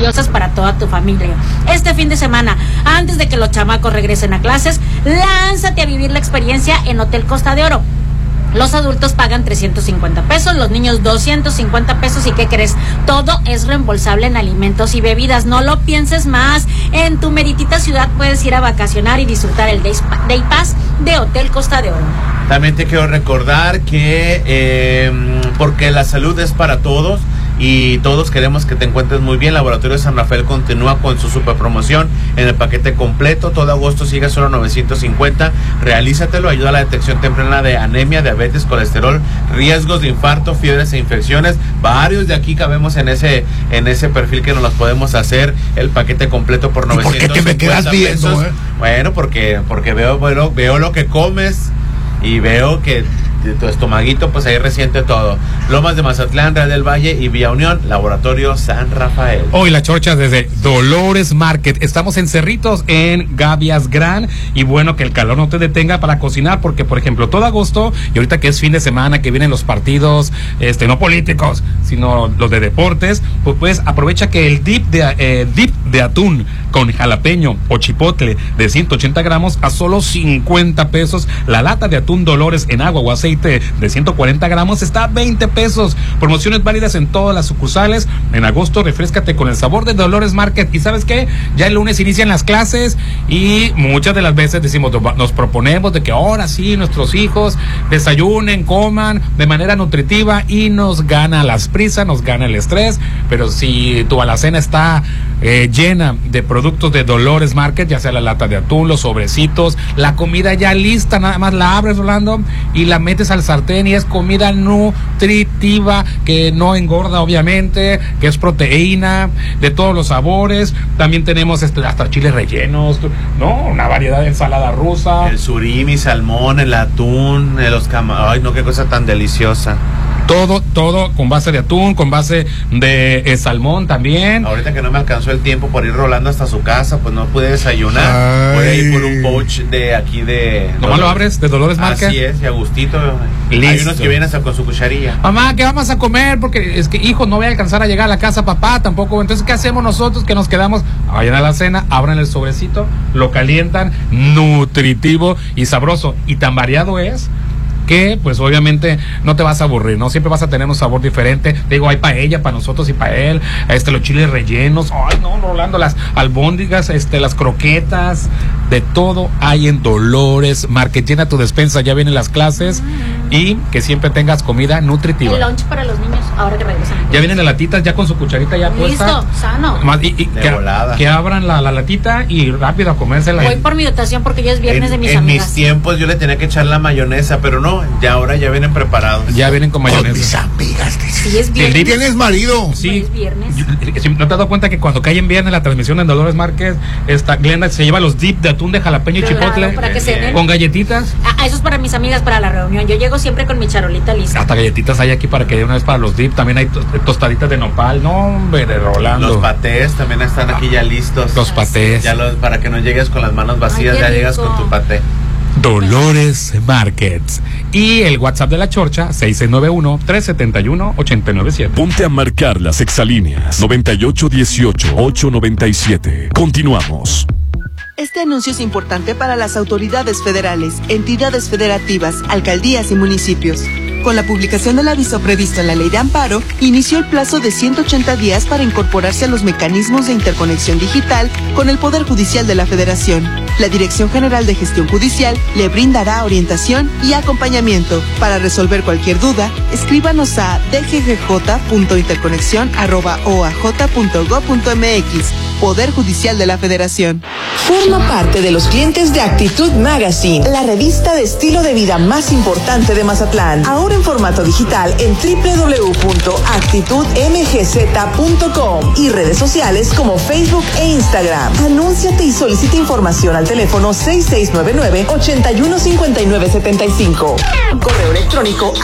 valiosas para toda tu familia. Este fin de semana, antes de que los chamacos regresen a clases, lánzate a vivir la experiencia en Hotel Costa de Oro. Los adultos pagan 350 pesos, los niños 250 pesos. ¿Y qué crees? Todo es reembolsable en alimentos y bebidas. No lo pienses más. En tu meritita ciudad puedes ir a vacacionar y disfrutar el Day Pass de Hotel Costa de Oro. También te quiero recordar que porque la salud es para todos y todos queremos que te encuentres muy bien, Laboratorio San Rafael continúa con su super promoción en el paquete completo. Todo agosto sigue solo 950. Realízatelo, ayuda a la detección temprana de anemia, diabetes, colesterol, riesgos de infarto, fiebres e infecciones. Varios de aquí cabemos en ese perfil que nos los podemos hacer. El paquete completo por 950 ¿Por qué te me quedas viendo, pesos. Bueno, porque veo lo que comes y veo que tu estomaguito, pues ahí resiente todo. Lomas de Mazatlán, Real del Valle y Villa Unión, Laboratorio San Rafael. Hoy la Chorcha desde Dolores Market. Estamos en Cerritos, en Gavias Gran. Y bueno, que el calor no te detenga para cocinar, porque por ejemplo, todo agosto, y ahorita que es fin de semana, que vienen los partidos, no políticos, sino los de deportes, pues aprovecha que el dip de atún con jalapeño o chipotle de 180 gramos a solo 50 pesos. La lata de atún Dolores en agua o aceite de 140 gramos está a 20 pesos. Promociones válidas en todas las sucursales. En agosto refréscate con el sabor de Dolores Market. Y ¿sabes qué? Ya el lunes inician las clases y muchas de las veces nos proponemos de que ahora sí nuestros hijos desayunen, coman de manera nutritiva, y nos gana las prisas, nos gana el estrés. Pero si tu alacena está llena de productos de Dolores Market, ya sea la lata de atún, los sobrecitos, la comida ya lista, nada más la abres, Rolando, y la metes al sartén, y es comida nutritiva que no engorda, obviamente, que es proteína de todos los sabores. También tenemos hasta chiles rellenos, ¿no? Una variedad de ensalada rusa, el surimi, salmón, el atún, los ay, no, qué cosa tan deliciosa. Todo con base de atún, con base de salmón también. Ahorita que no me alcanzó el tiempo por ir Rolando hasta su casa, pues no pude desayunar. Voy a ir por un pouch de aquí de... ¿Nomás lo abres de Dolores Market? Así es, y a gustito. Listo. Hay unos que vienen hasta con su cucharilla. Mamá, ¿qué vamos a comer? Porque es que, hijo, no voy a alcanzar a llegar a la casa, papá, tampoco. Entonces, ¿qué hacemos nosotros? Que nos quedamos, vayan a la cena, abran el sobrecito, lo calientan, nutritivo y sabroso. Y tan variado es que pues obviamente no te vas a aburrir, ¿no? Siempre vas a tener un sabor diferente. Te digo, hay paella para nosotros y para él, los chiles rellenos, ay no, Rolando, las albóndigas, las croquetas, de todo hay en Dolores Market. Llena tu despensa, ya vienen las clases, y que siempre tengas comida nutritiva. El lunch para los niños, ahora que regresan. Ya vienen las latitas ya con su cucharita ya puesta. Listo, sano. Y que abran la latita y rápido a comérsela. Voy por mi dotación porque ya es viernes de mis amigas. En mis tiempos yo le tenía que echar la mayonesa, pero no, ya ahora ya vienen preparados. Ya vienen con mayonesa. Con mis amigas. Sí, es viernes. ¿Tienes marido? Sí. Es viernes. ¿No te has dado cuenta que cuando cae en viernes la transmisión en Dolores Market, Glenda se lleva los dip de atún de jalapeño y chipotle para que cenen con galletitas? Eso es para mis amigas para la reunión. Yo llego siempre con mi charolita lista. Hasta galletitas hay aquí para que de una vez para los dip. También hay tostaditas de nopal. No, hombre, de Rolando. Los patés también están aquí ya listos. Los patés. Ya para que no llegues con las manos vacías. Ay, ya llegas con tu paté. Dolores Markets. Y el WhatsApp de la Chorcha, 6691-371-897. Ponte a marcar las exalíneas 9818-897. Continuamos. Este anuncio es importante para las autoridades federales, entidades federativas, alcaldías y municipios. Con la publicación del aviso previsto en la Ley de Amparo, inició el plazo de 180 días para incorporarse a los mecanismos de interconexión digital con el Poder Judicial de la Federación. La Dirección General de Gestión Judicial le brindará orientación y acompañamiento. Para resolver cualquier duda, escríbanos a dggj.interconexión@oaj.gov.mx. Poder Judicial de la Federación. Forma parte de los clientes de Actitud Magazine, la revista de estilo de vida más importante de Mazatlán. Ahora en formato digital en www.actitudmgz.com y redes sociales como Facebook e Instagram. Anúnciate y solicita información al teléfono 6699-815975. Correo electrónico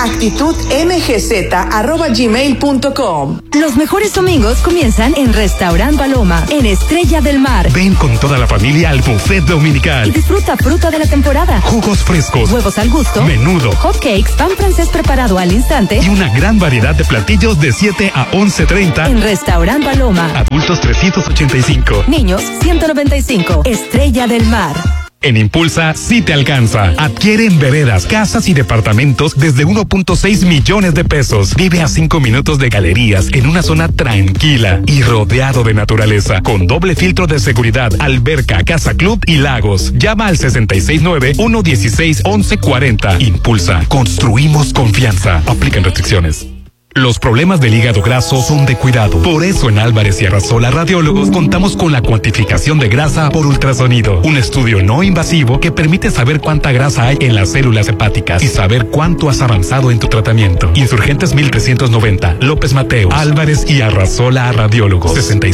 actitudmgz@gmail.com. Los mejores domingos comienzan en Restaurant Paloma, en Estrella del Mar. Ven con toda la familia al buffet Y dominical. disfruta fruta de la temporada. Jugos frescos, Huevos al gusto. menudo Hot cakes, pan francés preparado al instante. y una gran variedad de platillos de 7 a 11:30. En Restaurant Paloma. Adultos 385. Niños 195. Estrella del Mar. En Impulsa sí te alcanza. Adquiere en veredas, casas y departamentos desde 1.6 millones de pesos. Vive a 5 minutos de galerías en una zona tranquila y rodeado de naturaleza, con doble filtro de seguridad, alberca, casa club y lagos. Llama al 669-116-1140. Impulsa. Construimos confianza. Aplican restricciones. Los problemas del hígado graso son de cuidado. Por eso en Álvarez y Arrasola Radiólogos contamos con la cuantificación de grasa por ultrasonido. Un estudio no invasivo que permite saber cuánta grasa hay en las células hepáticas y saber cuánto has avanzado en tu tratamiento. Insurgentes 1390, López Mateos, Álvarez y Arrasola Radiólogos.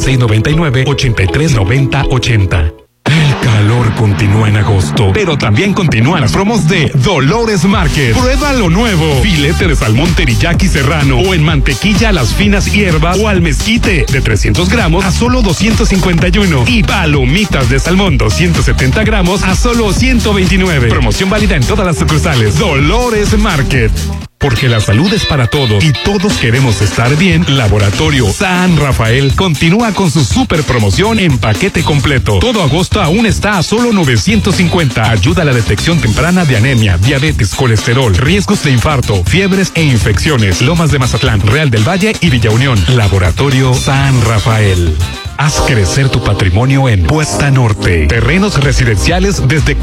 6699-839080. El calor continúa en agosto, pero también continúan las promos de Dolores Market. Prueba lo nuevo. Filete de salmón teriyaki serrano o en mantequilla a las finas hierbas o al mezquite de 300 gramos a solo 251. Y palomitas de salmón 270 gramos a solo 129. Promoción válida en todas las sucursales. Dolores Market. Porque la salud es para todos y todos queremos estar bien, Laboratorio San Rafael continúa con su super promoción en paquete completo. Todo agosto aún está a solo 950. Ayuda a la detección temprana de anemia, diabetes, colesterol, riesgos de infarto, fiebres e infecciones. Lomas de Mazatlán, Real del Valle y Villa Unión. Laboratorio San Rafael. Haz crecer tu patrimonio en Puesta Norte. Terrenos residenciales desde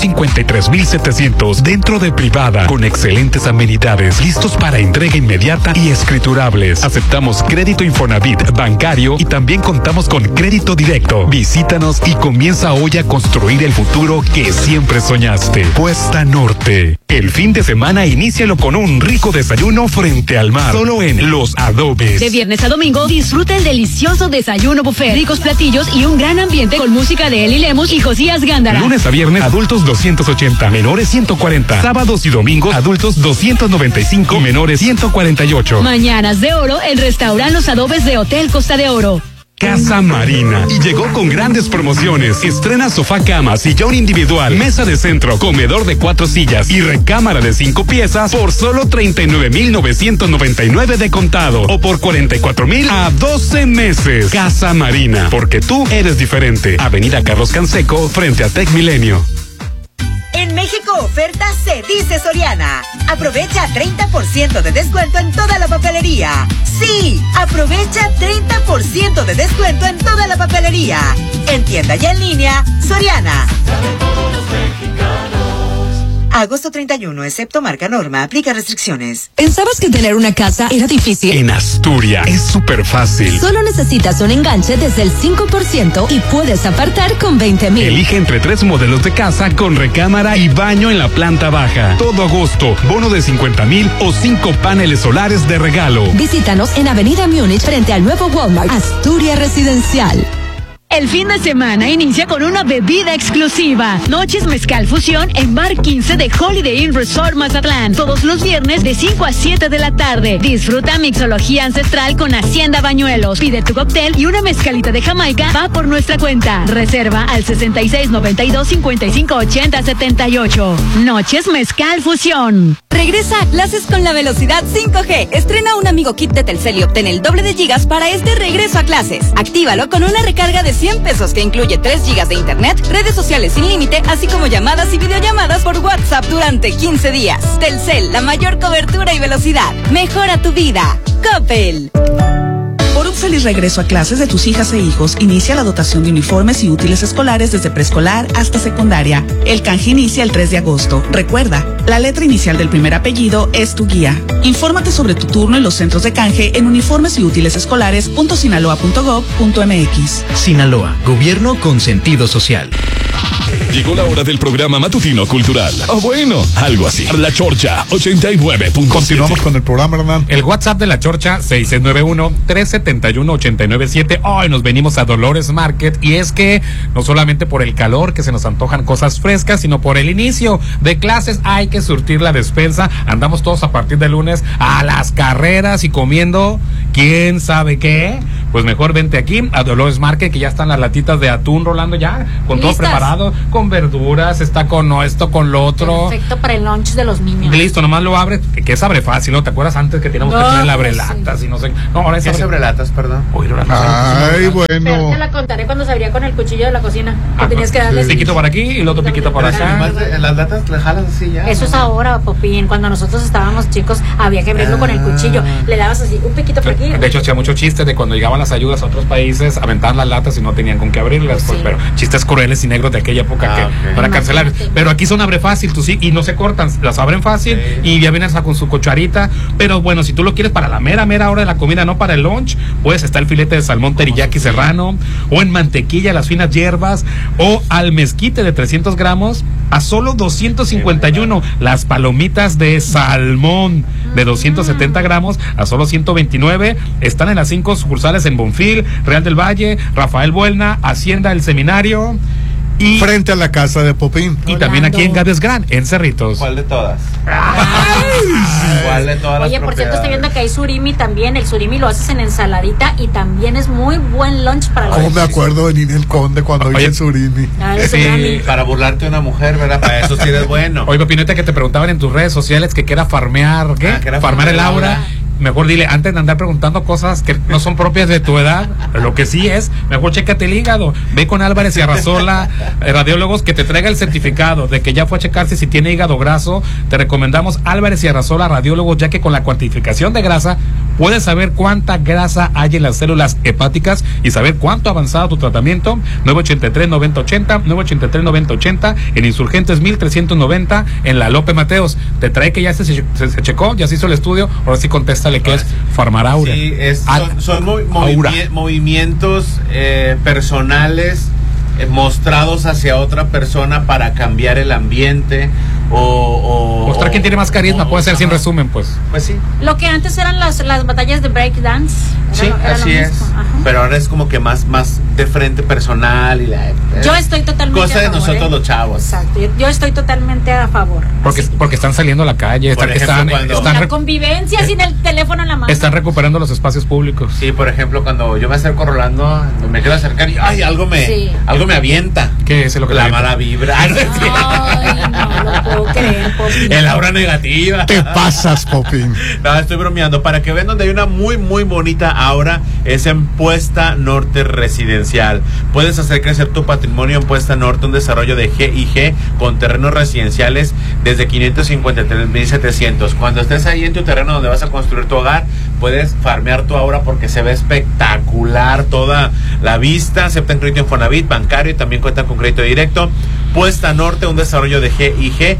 553,700 dentro de privada con excelentes amenidades, listos para entrega inmediata y escriturables. Aceptamos crédito Infonavit, bancario y también contamos con crédito directo. Visítanos y comienza hoy a construir el futuro que siempre soñaste. Puesta Norte. El fin de semana inícialo con un rico desayuno frente al mar. Solo en Los Adobes. De viernes a domingo, disfruta el delicioso desayuno buffet, ricos platillos y un gran ambiente con música de Eli Lemus y Josías Gándara. Lunes a viernes, adultos 280, menores 140. Sábados y domingos, adultos 295, menores 148. Mañanas de oro, el restaurante Los Adobes de Hotel Costa de Oro. Casa Marina. Y llegó con grandes promociones. Estrena sofá cama, sillón individual, mesa de centro, comedor de 4 sillas y recámara de 5 piezas por solo 39,999 de contado o por 44,000 a 12 meses. Casa Marina. Porque tú eres diferente. Avenida Carlos Canseco, frente a Tec Milenio. En México oferta se dice Soriana. Aprovecha 30% de descuento en toda la papelería. Sí, aprovecha 30% de descuento en toda la papelería. En tienda y en línea, Soriana. Agosto 31, excepto marca Norma, aplica restricciones. ¿Pensabas que tener una casa era difícil? En Asturias es súper fácil. Solo necesitas un enganche desde el 5% y puedes apartar con 20,000. Elige entre 3 modelos de casa con recámara y baño en la planta baja. Todo agosto, bono de 50,000 o 5 paneles solares de regalo. Visítanos en Avenida Múnich frente al nuevo Walmart. Asturias Residencial. El fin de semana inicia con una bebida exclusiva. Noches Mezcal Fusión en Bar 15 de Holiday Inn Resort Mazatlán. Todos los viernes de 5 a 7 de la tarde. Disfruta mixología ancestral con Hacienda Bañuelos. Pide tu cóctel y una mezcalita de Jamaica va por nuestra cuenta. Reserva al 6692-5580-78. Noches Mezcal Fusión. Regresa a clases con la velocidad 5G. Estrena un amigo kit de Telcel y obtén el doble de gigas para este regreso a clases. Actívalo con una recarga de 100 pesos que incluye 3 gigas de internet, redes sociales sin límite, así como llamadas y videollamadas por WhatsApp durante 15 días. Telcel, la mayor cobertura y velocidad. Mejora tu vida. Coppel. Por un feliz regreso a clases de tus hijas e hijos, inicia la dotación de uniformes y útiles escolares desde preescolar hasta secundaria. El canje inicia el 3 de agosto. Recuerda, la letra inicial del primer apellido es tu guía. Infórmate sobre tu turno en los centros de canje en uniformesyútilesescolares.sinaloa.gov.mx. Sinaloa, gobierno con sentido social. Llegó la hora del programa matutino cultural. O bueno, algo así. La Chorcha 89.7. Continuamos con el programa, Hernán. El WhatsApp de la Chorcha 6691-371-897. Hoy nos venimos a Dolores Market y es que no solamente por el calor que se nos antojan cosas frescas, sino por el inicio de clases hay que surtir la despensa. Andamos todos a partir de lunes a las carreras y comiendo quién sabe qué, pues mejor vente aquí a Dolores Market, que ya están las latitas de atún rolando ya, con todo ¿Listas? preparado, con verduras, está con esto, con lo otro. Perfecto para el lunch de los niños. Listo, nomás lo abres, que es abre fácil, ¿no? ¿Te acuerdas antes que teníamos que No, tener el pues abrelatas y no sé? No, ahora es ¿Qué sobrelatas, perdón? Uy, ahora Ay, Pero bueno. te la contaré cuando se abría con el cuchillo de la cocina. Que tenías que darle piquito por aquí y el otro piquito por Pero acá. además en las latas le jalas así ya. Eso es ahora, Popín. Cuando nosotros estábamos chicos, había que abrirlo con el cuchillo. Le dabas así un piquito por aquí. De hecho, hacía mucho chiste de cuando llegaban las ayudas a otros países, aventaban las latas y no tenían con qué abrirlas. Pues, Sí. pero chistes crueles y negros de aquella época que Ok. para cancelar. Imagínate. Pero aquí son abre fácil, tú sí, y no se cortan, las abren fácil y ya vienes con su cucharita. Pero bueno, si tú lo quieres para la mera hora de la comida, no para el lunch, pues está el filete de salmón teriyaki serrano, o en mantequilla las finas hierbas, o al mezquite de 300 gramos a solo 251. Las palomitas de salmón de 270 gramos a solo 129. Están en las 5 sucursales en Bonfil, Real del Valle, Rafael Buelna, Hacienda El Seminario y Frente a la casa de Popín. y también aquí en Gavias Gran, en Cerritos. ¿Cuál de todas? ¿Cuál de todas las Oye, por cierto, estoy propiedades? viendo que hay surimi también. El surimi lo haces en ensaladita y también es muy buen lunch para ¿Cómo los me acuerdo de Ninel Conde cuando Oye. hice el surimi? Ah, el Sí. surimi. Para burlarte de una mujer, ¿verdad? Para eso sí eres bueno. Oiga, Pineta, que te preguntaban en tus redes sociales que era farmear, ¿qué? Ah, que era farmear el farmear el aura. aura. Mejor dile, antes de andar preguntando cosas que no son propias de tu edad, lo que sí es, mejor chécate el hígado. Ve con Álvarez y Arrasola, radiólogos, que te traiga el certificado de que ya fue a checarse si tiene hígado graso. Te recomendamos Álvarez y Arrasola, radiólogos, ya que con la cuantificación de grasa puedes saber cuánta grasa hay en las células hepáticas y saber cuánto ha avanzado tu tratamiento. 983-9080, 983-9080, en Insurgentes 1390, en la Lope Mateos. Te trae que ya se checó, ya se hizo el estudio, ahora sí contéstale que es farmar aura. Sí, son Aura. movimientos personales mostrados hacia otra persona para cambiar el ambiente o Mostrar quién tiene más carisma, puede ser sin resumen, pues. Pues sí. Lo que antes eran las batallas de breakdance. Sí, así es. Pero ahora es como que más de frente personal y Yo estoy totalmente cosa a de favor, nosotros ¿eh? los chavos. Exacto. Yo estoy totalmente a favor. Porque están saliendo a la calle, Por ejemplo, cuando- La convivencia sin el teléfono en la mano. están recuperando los espacios públicos. Sí, por ejemplo, cuando yo me acerco a Rolando, me quiero acercar y ay, algo me avienta. ¿Qué es lo que La te mala vibra. Ay, no lo puedo creer, Popín. El aura negativa. Te pasas, Popín. No, estoy bromeando. Para que vean donde hay una muy, muy bonita aura, es en Puesta Norte Residencial. Puedes hacer crecer tu patrimonio en Puesta Norte, un desarrollo de G&G con terrenos residenciales desde 553,700. Cuando estés ahí en tu terreno donde vas a construir tu hogar, puedes farmear tu aura porque se ve espectacular toda la vista. Aceptan crédito Infonavit, bancario y también cuentan con crédito directo. Puesta Norte, un desarrollo de G&G,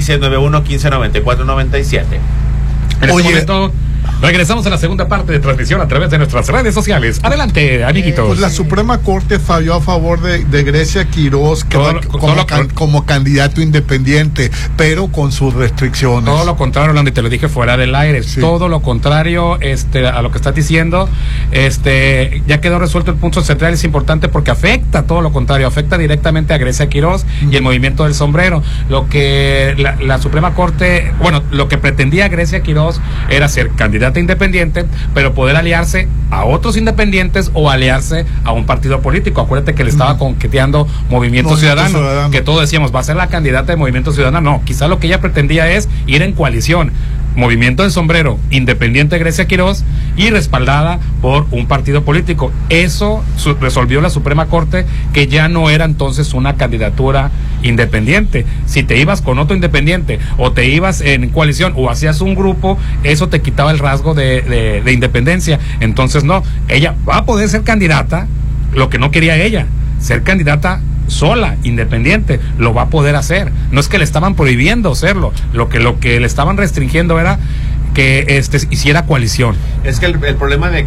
6691-1594-97. En este Oye. momento regresamos a la segunda parte de transmisión a través de nuestras redes sociales. Adelante, amiguitos. Pues la Suprema Corte falló a favor de Grecia Quirós que Todo va lo- como, todo lo- como candidato independiente, pero con sus restricciones. Todo lo contrario, Orlando, y te lo dije fuera del aire. Sí. Todo lo contrario a lo que estás diciendo. Ya quedó resuelto el punto central, es importante porque afecta todo lo contrario, afecta directamente a Grecia Quirós y el movimiento del sombrero. Lo que la Suprema Corte, bueno, lo que pretendía Grecia Quirós era ser candidata independiente, pero poder aliarse a otros independientes o aliarse a un partido político. Acuérdate que le estaba conqueteando Movimiento Ciudadano, que todos decíamos, va a ser la candidata de Movimiento Ciudadano. No, quizá lo que ella pretendía es ir en coalición. Movimiento del Sombrero, independiente Grecia Quirós y respaldada por un partido político. Eso resolvió la Suprema Corte, que ya no era entonces una candidatura independiente. Si te ibas con otro independiente o te ibas en coalición o hacías un grupo, eso te quitaba el rasgo de independencia. Entonces no, ella va a poder ser candidata, lo que no quería ella, ser candidata sola, independiente, lo va a poder hacer. No es que le estaban prohibiendo hacerlo, lo que le estaban restringiendo era que hiciera coalición. Es que el problema de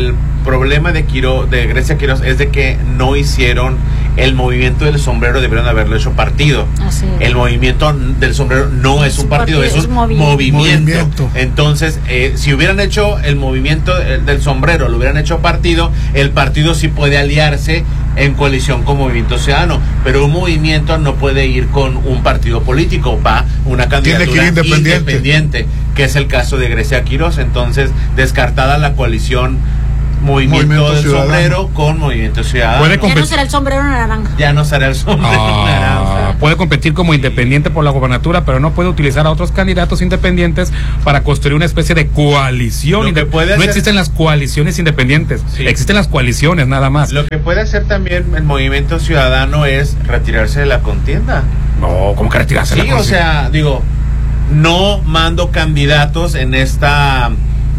de Grecia Quirós es de que no hicieron el movimiento del sombrero, debieron haberlo hecho partido. Así es. El movimiento del sombrero no es un partido, es un movimiento. Entonces, si hubieran hecho el movimiento del sombrero, lo hubieran hecho partido, el partido sí puede aliarse en coalición con Movimiento Ciudadano, pero un movimiento no puede ir con un partido político, va una candidatura Tiene que ir independiente. que es el caso de Grecia Quirós. Entonces, descartada la coalición Movimiento del Ciudadano. Sombrero con Movimiento Ciudadano. Ya no será el sombrero naranja. Ya no será el sombrero naranja. Puede competir como independiente por la gobernatura, pero no puede utilizar a otros candidatos independientes para construir una especie de coalición. Lo que puede no hacer- existen las coaliciones independientes, Sí. existen las coaliciones nada más. Lo que puede hacer también el Movimiento Ciudadano es retirarse de la contienda. No, ¿cómo que retirarse? Sí, o sea, digo, no mando candidatos en esta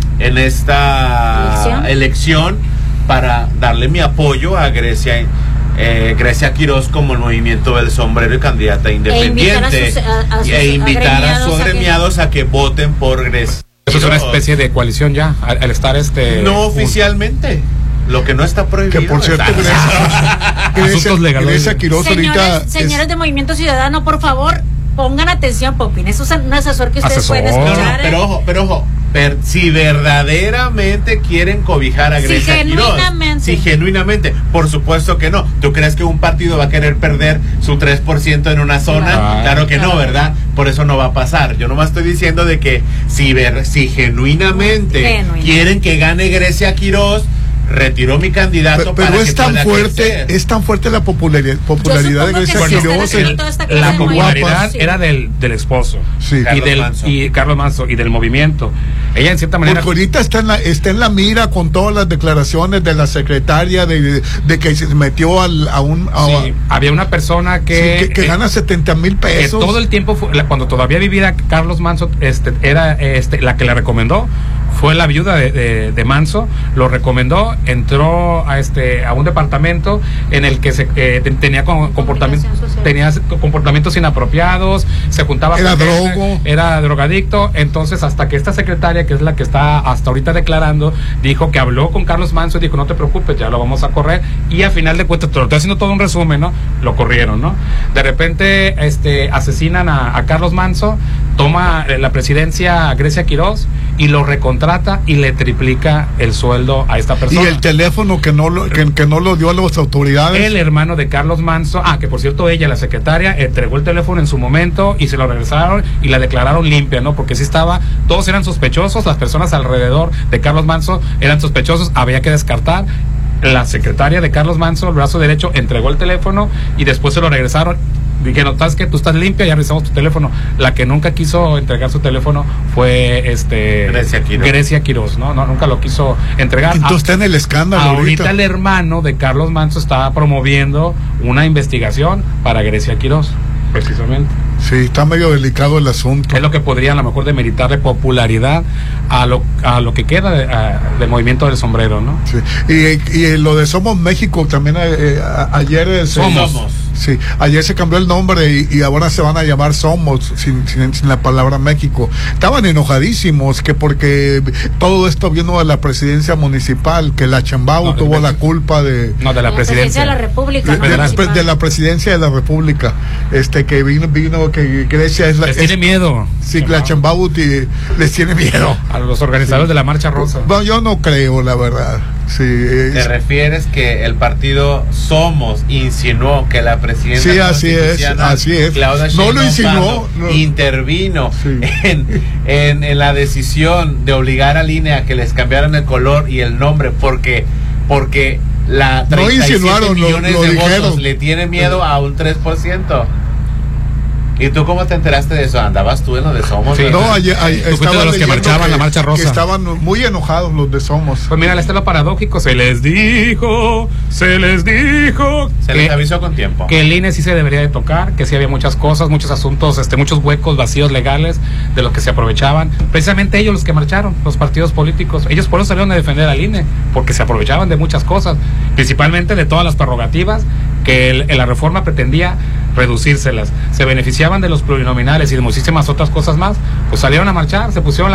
elección para darle mi apoyo a Grecia Quirós como el Movimiento del Sombrero y candidata independiente, E invitar a sus agremiados a que voten por Grecia. Eso es una especie de coalición ya, al estar no oficialmente. Lo que no está prohibido. Que por cierto, Asuntos legales. Grecia Quirós ahorita Señores de Movimiento Ciudadano, por favor, pongan atención, Popín. Eso es un asesor que ustedes pueden escuchar. Pero ojo, si verdaderamente quieren cobijar a Grecia Quirós, si genuinamente, por supuesto que no. ¿Tú crees que un partido va a querer perder su 3% en una zona? Claro que no, ¿verdad? Por eso no va a pasar. Yo nomás estoy diciendo de que si genuinamente quieren que gane Grecia Quirós, retiró mi candidato. Pero es tan fuerte la popularidad de Grecia Quirós. La popularidad era del esposo, sí. y Carlos Manso y del movimiento. Ella en cierta manera porque ahorita está en la mira con todas las declaraciones de la secretaria de que se metió había una persona que gana 70,000 pesos. Que todo el tiempo cuando todavía vivía Carlos Manso, era la que le recomendó. Fue la viuda de Manso, lo recomendó, entró a un departamento en el que tenía comportamientos inapropiados, se juntaba era drogadicto. Entonces, hasta que esta secretaria, que es la que está hasta ahorita declarando, dijo que habló con Carlos Manso y dijo, no te preocupes, ya lo vamos a correr, y a final de cuentas, te lo estoy haciendo todo un resumen, ¿no? Lo corrieron, ¿no? De repente asesinan a Carlos Manso, toma la presidencia Grecia Quirós y lo recontrata y le triplica el sueldo a esta persona. Y el teléfono que no lo dio a las autoridades. El hermano de Carlos Manso, que por cierto ella, la secretaria, entregó el teléfono en su momento y se lo regresaron y la declararon limpia, ¿no? Porque sí todos eran sospechosos, las personas alrededor de Carlos Manso eran sospechosos, había que descartar. La secretaria de Carlos Manso, el brazo derecho, entregó el teléfono y después se lo regresaron. Dijeron, ¿sabes qué? Tú estás limpia, ya revisamos tu teléfono. La que nunca quiso entregar su teléfono fue Grecia Quirós, ¿no? Nunca lo quiso entregar. Entonces está en el escándalo ahorita. El hermano de Carlos Manso está promoviendo una investigación para Grecia Quirós, precisamente. Sí, está medio delicado el asunto. Es lo que podría a lo mejor demeritarle popularidad a lo que queda del Movimiento del Sombrero, ¿no? Sí. Y lo de Somos México también ayer Somos. Sí, ayer se cambió el nombre y ahora se van a llamar Somos sin la palabra México. Estaban enojadísimos que porque todo esto vino de la presidencia municipal, que la Chambau tuvo la culpa de la presidencia de la República, de la presidencia de la República, que vino que Grecia es la les tiene miedo. Sí, la Chambau les tiene miedo a los organizadores de la Marcha Rosa. Bueno, yo no creo, la verdad. Sí, ¿te refieres que el partido Somos insinuó que la presidenta sí, así es. Claudia no lo insinuó, intervino en la decisión de obligar a INE a que les cambiaran el color y el nombre porque la 37 millones de votos le tiene miedo a un 3%. ¿Y tú cómo te enteraste de eso? ¿Andabas tú en lo de Somos? Sí. No, estaban de los que marchaban la Marcha Rosa. Que estaban muy enojados los de Somos. Pues mira, este es lo paradójico. Se les dijo. Se les avisó con tiempo. Que el INE sí se debería de tocar, que sí había muchas cosas, muchos asuntos, muchos huecos, vacíos legales de los que se aprovechaban. Precisamente ellos los que marcharon, los partidos políticos. Ellos por eso salieron a defender al INE, porque se aprovechaban de muchas cosas, principalmente de todas las prerrogativas que la reforma pretendía reducírselas. Se beneficiaban de los plurinominales y de muchísimas otras cosas más. Pues salieron a marchar, se pusieron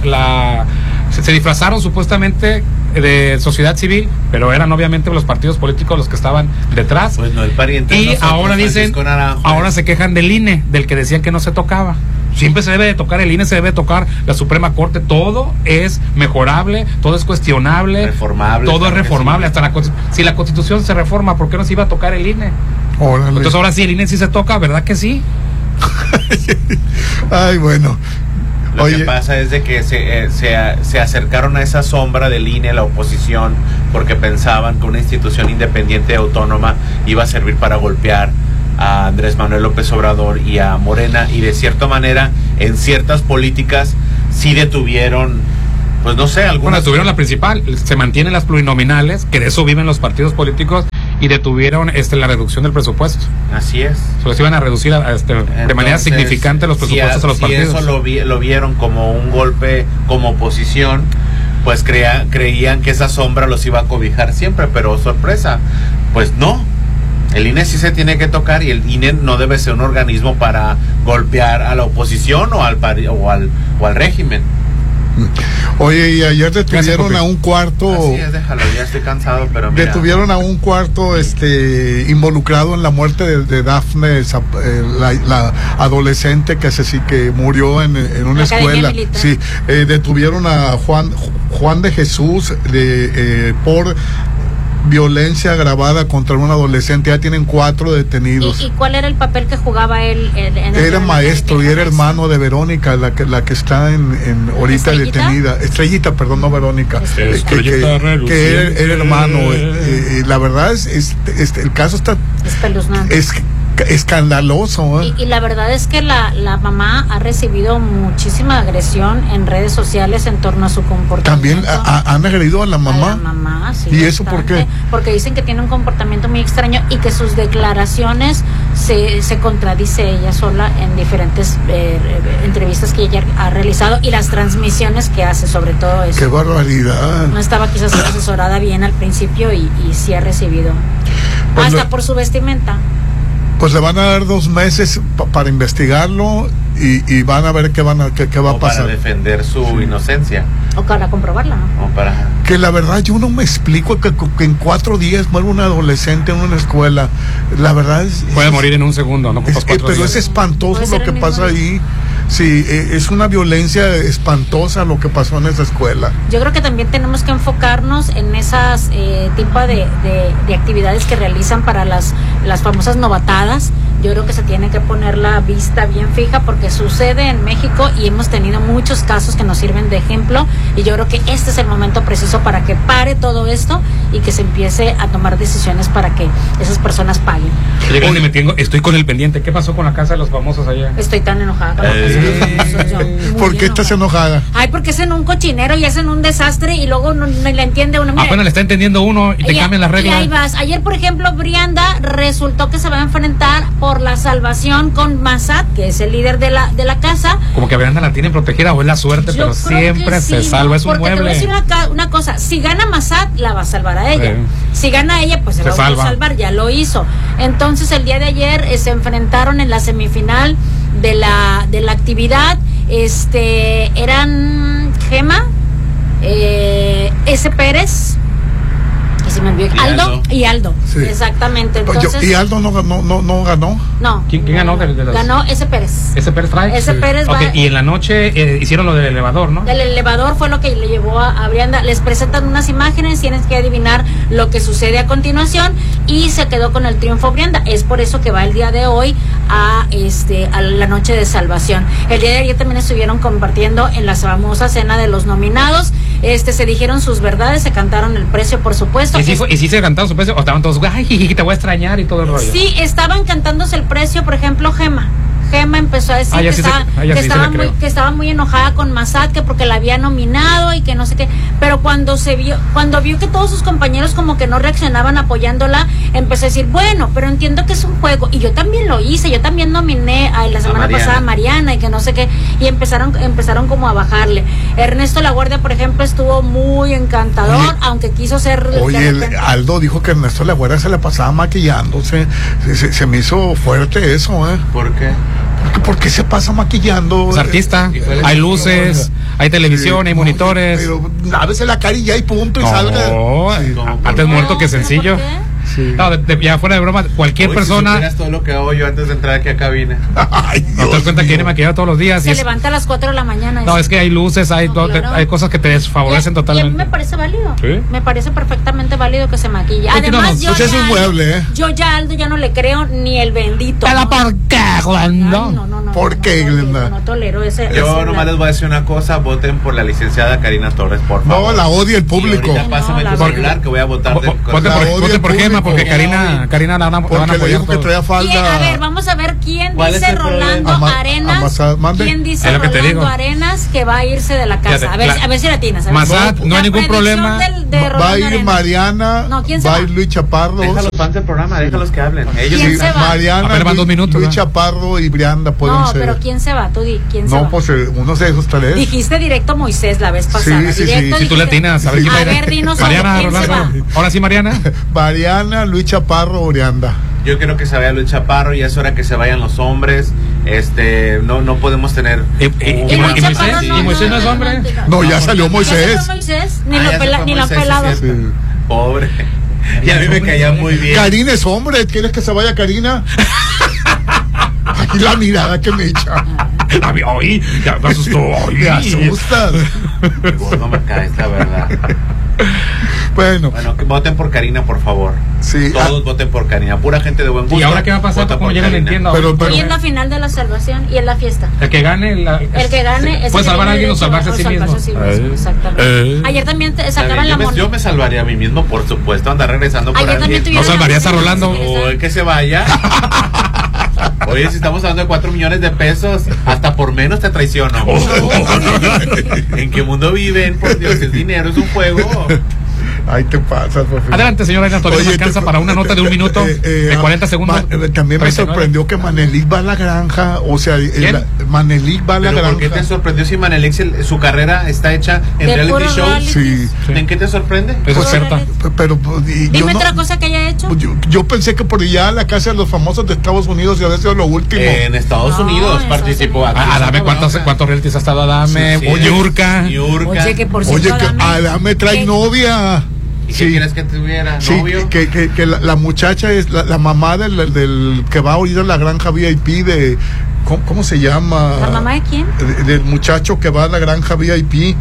se disfrazaron supuestamente de sociedad civil, pero eran obviamente los partidos políticos los que estaban detrás. Pues no, el pariente. Y ahora dicen, ahora se quejan del INE, del que decían que no se tocaba. Siempre se debe de tocar el INE, se debe de tocar la Suprema Corte, todo es mejorable, todo es cuestionable, todo es reformable, hasta si la Constitución se reforma, ¿por qué no se iba a tocar el INE? Órale. Entonces ahora sí el INE sí se toca, ¿verdad que sí? Ay, bueno. Lo que pasa es de que se acercaron a esa sombra del INE, la oposición, porque pensaban que una institución independiente y autónoma iba a servir para golpear a Andrés Manuel López Obrador y a Morena, y de cierta manera en ciertas políticas sí detuvieron, pues no sé, algunas... Bueno, detuvieron la principal, se mantienen las plurinominales, que de eso viven los partidos políticos, y detuvieron la reducción del presupuesto. Así es. Se los iban a reducir de manera significante los presupuestos a los partidos. Eso lo vieron como un golpe como oposición, pues creían que esa sombra los iba a cobijar siempre, pero sorpresa, pues no. El INE sí se tiene que tocar, y el INE no debe ser un organismo para golpear a la oposición o al régimen. Oye, y ayer detuvieron a un cuarto. Así es, déjalo, ya estoy cansado, pero mira. Detuvieron a un cuarto involucrado en la muerte de Dafne, la adolescente que murió en una escuela. Sí, detuvieron a Juan de Jesús por violencia agravada contra un adolescente. Ya tienen 4 detenidos. ¿Y cuál era el papel que jugaba él? Era maestro y era hermano de Verónica, la que está ahorita detenida. Estrellita, perdón, no Verónica. Que era hermano. La verdad es el caso está espeluznante. Es escandaloso. Y la verdad es que la mamá ha recibido muchísima agresión en redes sociales en torno a su comportamiento. También han agredido a la mamá. A la mamá, sí. ¿Y eso por qué? Porque dicen que tiene un comportamiento muy extraño y que sus declaraciones se contradice ella sola en diferentes entrevistas que ella ha realizado y las transmisiones que hace, sobre todo eso. ¡Qué barbaridad! No estaba quizás asesorada bien al principio y sí ha recibido. Pues hasta por su vestimenta. Pues le van a dar 2 meses para investigarlo y van a ver qué va a pasar. Para defender su inocencia. O para comprobarla. Que la verdad yo no me explico que en 4 días muere un adolescente en una escuela. La verdad puede morir en un segundo, no ocupas 4 días. Pero es espantoso lo que pasa ahí. Sí, es una violencia espantosa lo que pasó en esa escuela. Yo creo que también tenemos que enfocarnos en esas tipo de actividades que realizan para las famosas novatadas. Yo creo que se tiene que poner la vista bien fija porque sucede en México y hemos tenido muchos casos que nos sirven de ejemplo, y yo creo que este es el momento preciso para que pare todo esto y que se empiece a tomar decisiones para que esas personas paguen. Estoy con el pendiente. ¿Qué pasó con la casa de los famosos allá? Estoy tan enojada con la casa de los famosos. ¿Por qué estás enojada? Ay, porque hacen un cochinero y hacen un desastre y luego no le entiende uno. Apenas le está entendiendo uno y te cambian las reglas. Y ahí vas. Ayer, por ejemplo, Brianda resultó que se va a enfrentar por la salvación con Massad, que es el líder de la casa. Como que a Brianda la tienen protegida o es la suerte, pero siempre se salva, es un mueble. Porque te voy a decir una cosa, si gana Massad, la va a salvar a ella. Si gana ella, pues se va a salvar, ya lo hizo. Entonces el día de ayer se enfrentaron en la semifinal de la actividad. Eran Gema, S. Pérez, y se me envió Aldo y Aldo. Sí. Exactamente. Entonces, ¿y Aldo no ganó? No. ¿Quién ganó? Ganó S. Pérez. ¿S. Pérez trae? S. Pérez va. Y en la noche hicieron lo del elevador, ¿no? El elevador fue lo que le llevó a Brianda. Les presentan unas imágenes, tienes que adivinar lo que sucede a continuación, y se quedó con el triunfo Brianda. Es por eso que va el día de hoy a la noche de salvación. El día de ayer también estuvieron compartiendo en la famosa cena de los nominados. Se dijeron sus verdades, se cantaron el precio, por supuesto. ¿Y sí se cantaron su precio o estaban todos, ay, te voy a extrañar y todo el rollo? Sí, estaban cantándose el precio. Por ejemplo, Gema empezó a decir que estaba muy enojada con Massad, que porque la había nominado y que no sé qué, pero cuando vio que todos sus compañeros como que no reaccionaban apoyándola, empezó a decir, bueno, pero entiendo que es un juego, y yo también lo hice, yo también nominé la semana pasada a Mariana y que no sé qué, y empezaron como a bajarle. Ernesto Laguardia, por ejemplo, estuvo muy encantador, aunque quiso ser... Aldo dijo que Ernesto Laguardia se la pasaba maquillándose. Se me hizo fuerte eso, ¿Por qué? ¿Por qué se pasa maquillando? Es artista, hay luces, hay televisión, hay monitores. Pero lávese la cara y ya y punto, y salga. Antes muerto que sencillo. Sí. No, ya fuera de broma, cualquier persona. Si supieras todo lo que hago yo antes de entrar aquí a cabina. Ay, No te das cuenta que viene maquillado todos los días. Se levanta a las 4 de la mañana. No, es que hay luces, hay cosas que te desfavorecen Y a mí totalmente. me parece válido. ¿Sí? Me parece perfectamente válido que se maquille. Además, yo pues es ya un mueble, ¿eh? Yo ya a Aldo ya no le creo ni el bendito. ¿Pero por qué, Juan? No. ¿Por qué, Glenda? No tolero ese. Yo nomás les voy a decir una cosa, voten por la licenciada Karina Torres, por favor. No, la odia el público. Y ahorita pásame tu celular que voy a votar. Vote por Gema, porque Karina la van a Porque le apoyar dijo que todos. traía falda. A ver, vamos a ver quién ¿Cuál es dice el Rolando problema? Arenas. ¿Quién dice Es lo que te Rolando digo. Arenas que va a irse de la casa? Fíjate, A ver si la tienes. a ver. Mazat, no hay ningún predicción problema. de Va a Rolando ir Arenas. Mariana, No, ¿quién se va a va? ir Luis Chaparro. Deja los fans del programa, déjalos que hablen. Ellos ¿Quién Sí, se va? Mariana, Apenas van 2 minutos, Luis ¿no? Chaparro y Brianda pueden No, ser. pero ¿quién se va? Tú di, ¿quién se No, va? pues uno de esos tres. Dijiste directo Moisés la vez pasada. sí, Directo Si tú dijiste- le atinas, a ver quién va A a ir. ver, dinos Mariana, quién se Rolando. va. Ahora sí, Mariana. Mariana, Luis Chaparro, Brianda. Yo quiero que se vaya Luis Chaparro, ya es hora que se vayan los hombres. No podemos tener. ¿Y Luis Moisés? Chaparro ¿Y Moisés no es hombre? No, ya salió ¿Ya Moisés. se fue Moisés? Ni Ah, lo ya se pela- fue ni lo han Moisés, pelado. sí es cierto. Pobre. Y a mí me caía muy bien. Karina es hombre. ¿Quieres que se vaya Karina? Aquí la mirada que me echa. Ay, ya me asustó. Ay. Me asustas. No me cae, la verdad. Bueno, Bueno, que voten por Karina, por favor. sí. Todos voten por Karina. Pura gente de buen gusto. ¿Y ahora qué va a pasar? Vota ¿Cómo por llegan? Karina. Entiendo. Pero- Y en la final de la salvación y en la fiesta. El que gane. El que gane es puede el que salvar a tiene alguien o derecho salvarse a sí mismo. Exactamente. Ayer también sacaban la Yo moneda. me salvaría a mí mismo, por supuesto, andar regresando por Ayer también alguien. tuvieron ¿No salvarías a la- Rolando? O el que se vaya. Oye, si estamos hablando de 4 millones de pesos, hasta por menos te traiciono. ¿En qué mundo viven? Por Dios, es dinero, es un juego. Ahí te pasas, por fin. Adelante, señora Aina, todavía Oye, me alcanza te- para una nota de 1 minuto, de 40 segundos. También me 39. sorprendió que Manelik va a la granja. O sea, ¿Quién? Manelik va a la Pero ¿por qué granja. te sorprendió si Manelik su carrera está hecha en De reality puros shows? realities. Sí. ¿En qué te sorprende? Es experta. Pero y yo Dime no- otra cosa que haya hecho. yo pensé que por allá la casa de los famosos de Estados Unidos y había sido lo último. En Estados No, Unidos en participó. Estados Aquí Adame, está ¿cuántos bronca. realities ha estado Adame? Sí, Oye, Yurka. Yurka. Oye, que por Oye, cierto, que Adame trae que- novia. ¿Y qué quieres que tuviera? Sí, ¿Novio? que la muchacha es la mamá del que va a ir a la granja VIP de... ¿Cómo se llama? ¿La mamá de quién? Del muchacho que va a la granja VIP.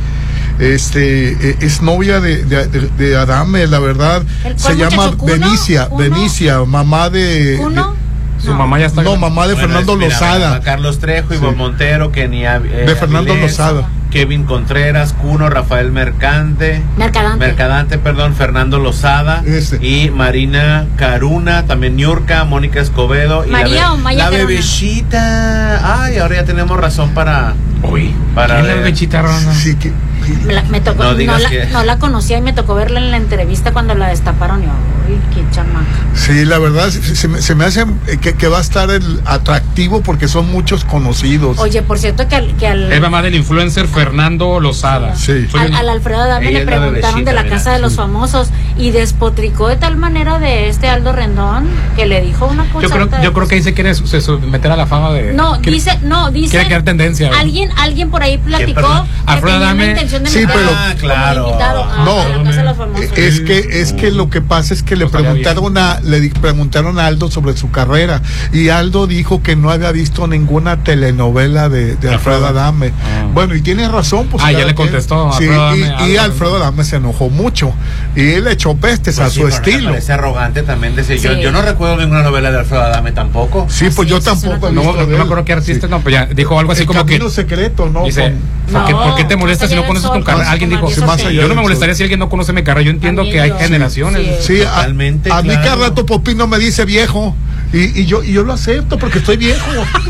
Es novia de Adame, la verdad. ¿El Se cuál llama muchacho? ¿Cuno? Benicia, ¿Cuno? Benicia, mamá de... ¿Uno? Su mamá ya está. No, mamá de Bueno, Fernando mira, Lozada. Carlos Trejo, Ivonne Sí. Montero, Kenia De Fernando Lozada. Kevin Contreras, Cuno, Rafael Mercadante, perdón, Fernando Lozada Ese. y Marina Caruna, también Niurka, Mónica Escobedo y ¿María o Maya la Caruna? bebecita. Ay, ahora ya tenemos razón para Uy, Para ¿quién la ver. bebechita, Rolando? Sí, que... Me tocó, No no, digas la, que- no la conocía y me tocó verla en la entrevista cuando la destaparon. Y yo, uy, qué chamaca. Sí, la verdad se me hace que va a estar el atractivo porque son muchos conocidos. Oye, por cierto que al Es mamá del influencer Fernando Lozada. Sí. al Alfredo Adame Ella le es la preguntaron de la bebecita, casa de los famosos y despotricó de tal manera de Aldo Rendón que le dijo una cosa. Yo creo que ahí se quiere meter a la fama de. No, quiere- dice, quiere crear tendencia. güey. alguien por ahí platicó perdón? que Alfredo tenía Adame. una intención de Sí, meter pero- como claro. invitado a No, la casa de los famosos. Es que lo que pasa es que le Estaría preguntaron a Aldo sobre su carrera y Aldo dijo que no había visto ninguna telenovela de Alfredo Adame. Ah. Bueno, y tiene razón. Pues, Ah, ya cada le quien. contestó Sí, Alfredo Adame, y Aldo. Alfredo Adame se enojó mucho y él echó pestes Pues a sí, su pero me estilo. parece arrogante también decir, Sí. yo no recuerdo ninguna novela de Alfredo Adame tampoco. Sí, pues Así yo es, tampoco he es No, visto no de me él. acuerdo qué artista, Sí. no, pues ya dijo algo así El como que. Camino secreto, ¿no? Dice, Con- ¿por qué te molesta si no conoces tu carrera? Alguien dijo, Sí, más allá yo no del me molestaría si alguien no conoce mi carrera. Yo entiendo También que hay yo. generaciones. Sí. Sí, Totalmente, a mí claro. cada rato Popín me dice viejo y yo lo acepto porque estoy viejo.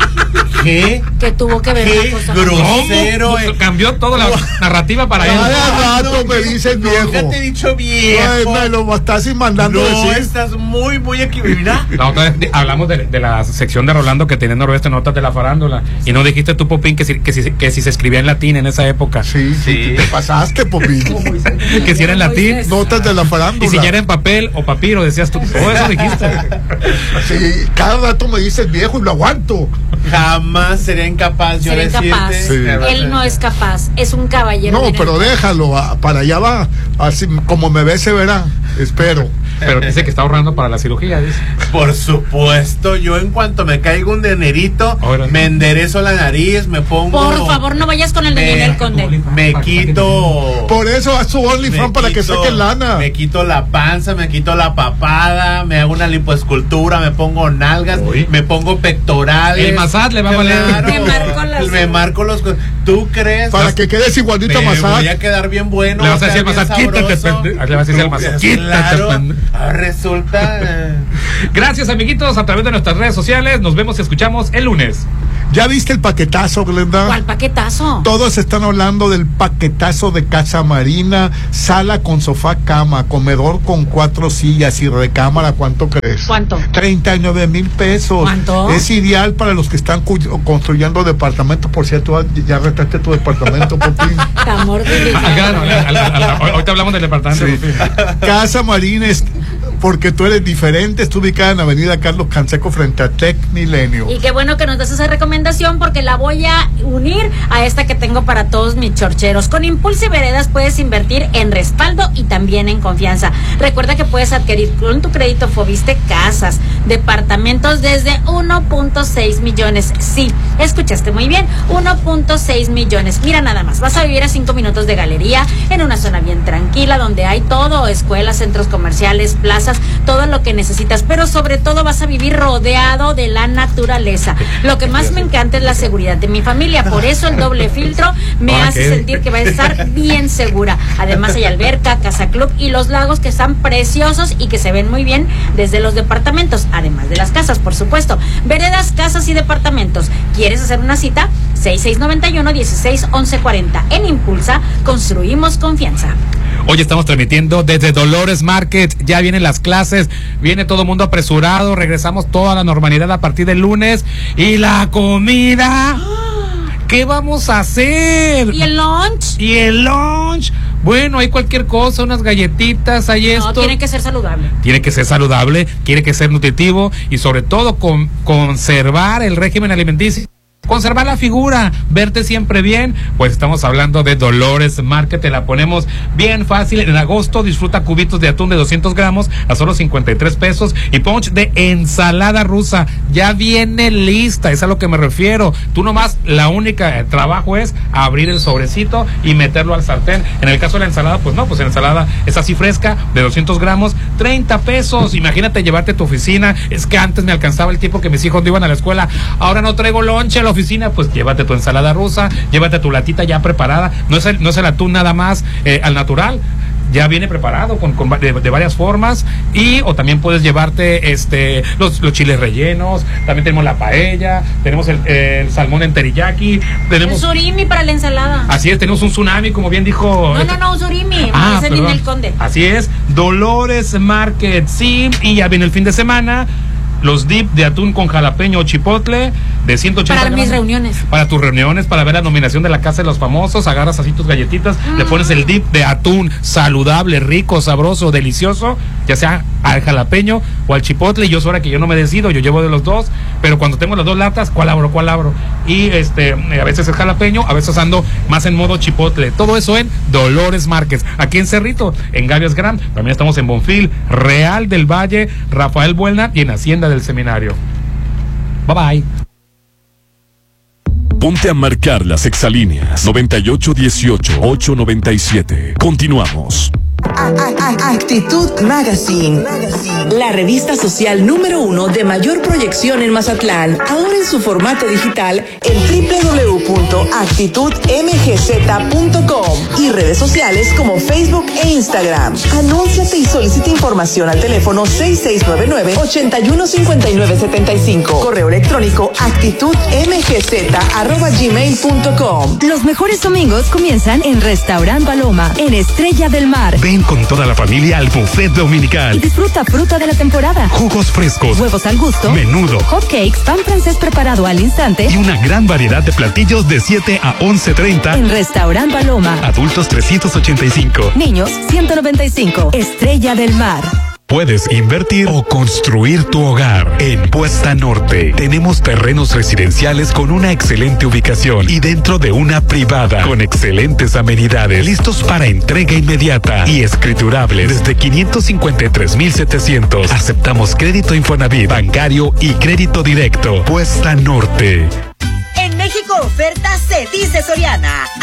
¿Qué? Que tuvo que ver Qué una cosa. grosero. ¿Cómo? Cambió toda la narrativa para él. Cada rato me dice viejo. Nunca te he dicho Ay, viejo. me lo estás mandando No, decir. estás muy equilibrada. La otra vez hablamos de la sección de Rolando que tiene Noroeste, notas de la farándula. Y no dijiste tú, Popín, que si se escribía en latín en esa época. Sí, Sí. te pasaste, Popín. Que si era en latín. Notas de la farándula. Y si ya era en papel o papiro, decías tú. Todo eso dijiste. Sí, Y cada rato me dices viejo y lo aguanto. Jamás sería incapaz yo Sería decirte. incapaz. Sí. Él no es capaz, es un caballero. No, de pero neta. déjalo, para allá va. Así como me ve se verá, espero. Pero dice que está ahorrando para la cirugía, dice. Por supuesto, yo en cuanto me caiga un dinerito, Ahora sí. me enderezo la nariz, me pongo. Por favor, no vayas con el de Ninel Conde. Me quito. Por eso haz su OnlyFans para que saque lana. Me quito la panza, me quito la papada, me hago una lipoescultura, me pongo nalgas, Uy. me pongo pectorales. El Massad le va a valer. Claro, Me marco las- me marco los. ¿Tú crees? Para que quedes igualito a me Massad. voy a quedar bien bueno. Le vas a decir al bien Massad, quítate, sabroso. le vas a decir al Massad, quítate, Claro. pendejo. Ahora resulta. Gracias, amiguitos, a través de nuestras redes sociales. Nos vemos y escuchamos el lunes. ¿Ya viste el paquetazo, Glenda? ¿Cuál paquetazo? Todos están hablando del paquetazo de Casa Marina, sala con sofá cama, comedor con 4 sillas y recámara. ¿Cuánto crees? ¿Cuánto? 39,000 pesos. ¿Cuánto? Es ideal para los que están construyendo departamentos. Por cierto, ya rentaste tu departamento, Popín. Amor de Dios. Ahorita hablamos del departamento. Sí. Casa Marina es porque tú eres diferente. Está ubicada en Avenida Carlos Canseco frente a Tech Milenio. Y qué bueno que nos das esa recomendación porque la voy a unir a esta que tengo para todos mis chorcheros. Con Impulso y Veredas puedes invertir en respaldo y también en confianza. Recuerda que puedes adquirir con tu crédito Fobiste casas, departamentos desde 1.6 millones. Sí, escuchaste muy bien, 1.6 millones. Mira nada más, vas a vivir a 5 minutos de galería en una zona bien tranquila donde hay todo, escuelas, centros comerciales, plazas, todo lo que necesitas, pero sobre todo vas a vivir rodeado de la naturaleza. Lo que más me encanta es la seguridad de mi familia, por eso el doble filtro me ¿Para hace qué? sentir que va a estar bien segura. Además hay alberca, casa club y los lagos que están preciosos y que se ven muy bien desde los departamentos, además de las casas, por supuesto. Veredas, casas y departamentos. ¿Quieres hacer una cita? 6691-161140. En Impulsa construimos confianza. Hoy estamos transmitiendo desde Dolores Market. Ya vienen las clases, viene todo el mundo apresurado. Regresamos toda la normalidad a partir del lunes. ¿Y la comida? ¿Qué vamos a hacer? ¿Y el lunch? ¿Y el lunch? Bueno, hay cualquier cosa, unas galletitas, hay esto. No, tiene que ser saludable. Tiene que ser saludable, tiene que ser nutritivo y sobre todo conservar el régimen alimenticio. Conservar la figura, verte siempre bien. Pues estamos hablando de Dolores Market. Te la ponemos bien fácil. En agosto disfruta cubitos de atún de 200 gramos a solo 53 pesos. Y punch de ensalada rusa. Ya viene lista, es a lo que me refiero. Tú nomás, la única trabajo es abrir el sobrecito y meterlo al sartén. En el caso de la ensalada, pues no, pues la ensalada es así fresca, de 200 gramos, 30 pesos. Imagínate llevarte a tu oficina. Es que antes me alcanzaba el tiempo que mis hijos no iban a la escuela. Ahora no traigo lonche a la oficina, pues llévate tu ensalada rusa, llévate tu latita ya preparada. No es el atún nada más al natural. Ya viene preparado de varias formas. O también puedes llevarte los chiles rellenos. También tenemos la paella, tenemos el salmón en teriyaki, tenemos El surimi para la ensalada. así es, tenemos un tsunami, como bien dijo. No, un surimi. Ah, Ese perdón. Ninel Conde. Así es, Dolores Market, sí, y ya viene el fin de semana. Los dip de atún con jalapeño o chipotle de 180 Para mis gramos. reuniones. Para tus reuniones, para ver la nominación de la Casa de los Famosos, agarras así tus galletitas, le pones el dip de atún saludable, rico, sabroso, delicioso, ya sea al jalapeño o al chipotle. Y yo soy ahora que yo no me decido, yo llevo de los dos, pero cuando tengo las dos latas, ¿cuál abro? Y a veces es jalapeño, a veces ando más en modo chipotle. Todo eso en Dolores Márquez, aquí en Cerrito, en Gavias Gran. También estamos en Bonfil, Real del Valle, Rafael Buelna y en Hacienda del Seminario. Bye bye. Ponte a marcar las exalíneas 9818-897. Continuamos. Actitud Magazine, la revista social número 1 de mayor proyección en Mazatlán, ahora en su formato digital en www.actitudmgz.com y redes sociales como Facebook e Instagram. Anúnciate y solicita información al teléfono 6699-815975. Correo electrónico actitudmgz@gmail.com. Los mejores domingos comienzan en Restaurant Paloma, en Estrella del Mar. Ven con toda la familia al buffet Y dominical. disfruta fruta de la temporada, Jugos frescos, huevos al gusto, menudo hot cakes, pan francés preparado al instante. y una gran variedad de platillos de 7 a 11:30. En Restaurant Paloma. Adultos 385. Niños 195. Estrella del Mar. Puedes invertir o construir tu hogar. En Puesta Norte tenemos terrenos residenciales con una excelente ubicación y dentro de una privada con excelentes amenidades, listos para entrega inmediata y escriturables desde 553,700. Aceptamos crédito Infonavit, bancario y crédito directo. Puesta Norte. En México oferta se dice Soriana.